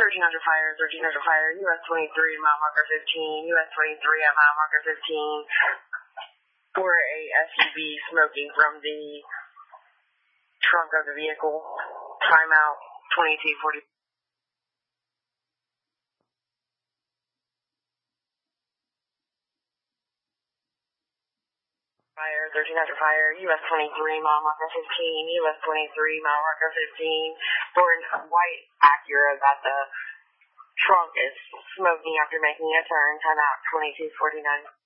1300 fire, 1300 fire, US 23, mile marker 15, US 23 at mile marker 15, for a SUV smoking from the trunk of the vehicle. Timeout 2240. Fire, 1300 fire, US 23, mile marker 15, US 23, mile marker 15, for a white Acura that the trunk is smoking after making a turn. Timeout 2249.